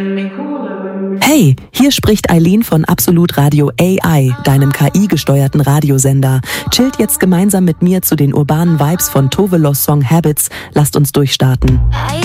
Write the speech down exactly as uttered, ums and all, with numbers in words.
Hey, hier spricht Eileen von Absolut Radio A I, deinem K I-gesteuerten Radiosender. Chillt jetzt gemeinsam mit mir zu den urbanen Vibes von Tovelos Song Habits. Lasst uns durchstarten.